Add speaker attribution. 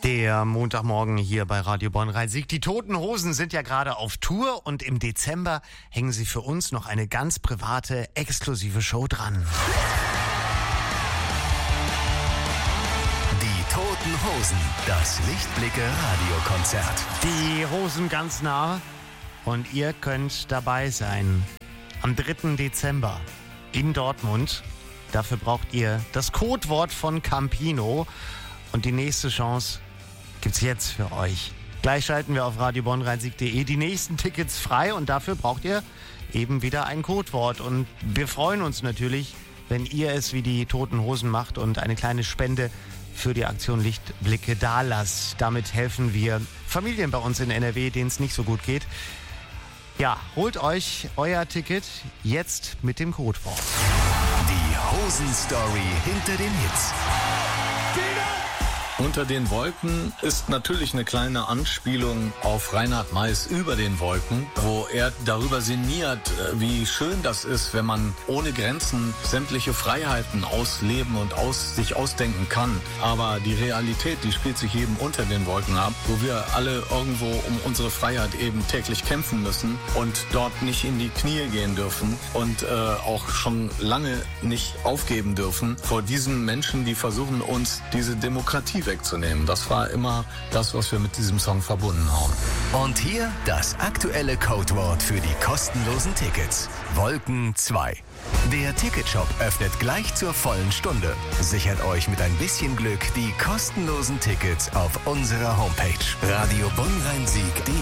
Speaker 1: Der Montagmorgen hier bei Radio Bonn-Rhein-Sieg. Die Toten Hosen sind ja gerade auf Tour und im Dezember hängen sie für uns noch eine ganz private, exklusive Show dran.
Speaker 2: Die Toten Hosen, das Lichtblicke-Radiokonzert.
Speaker 1: Die Hosen ganz nah und ihr könnt dabei sein. Am 3. Dezember in Dortmund. Dafür braucht ihr das Codewort von Campino. Und die nächste Chance gibt's jetzt für euch. Gleich schalten wir auf radiobonnrhein-sieg.de die nächsten Tickets frei und dafür braucht ihr eben wieder ein Codewort. Und wir freuen uns natürlich, wenn ihr es wie die Toten Hosen macht und eine kleine Spende für die Aktion Lichtblicke dalasst. Damit helfen wir Familien bei uns in NRW, denen es nicht so gut geht. Ja, holt euch euer Ticket jetzt mit dem Codewort.
Speaker 2: Die Hosen-Story hinter den Hits.
Speaker 3: Unter den Wolken ist natürlich eine kleine Anspielung auf Reinhard Meiß Über den Wolken, wo er darüber sinniert, wie schön das ist, wenn man ohne Grenzen sämtliche Freiheiten ausleben und sich ausdenken kann. Aber die Realität, die spielt sich eben unter den Wolken ab, wo wir alle irgendwo um unsere Freiheit eben täglich kämpfen müssen und dort nicht in die Knie gehen dürfen und auch schon lange nicht aufgeben dürfen vor diesen Menschen, die versuchen, uns diese Demokratie wegzunehmen. Das war immer das, was wir mit diesem Song verbunden haben.
Speaker 2: Und hier das aktuelle Codewort für die kostenlosen Tickets. Wolken 2. Der Ticketshop öffnet gleich zur vollen Stunde. Sichert euch mit ein bisschen Glück die kostenlosen Tickets auf unserer Homepage radiobonnrhein-sieg.de.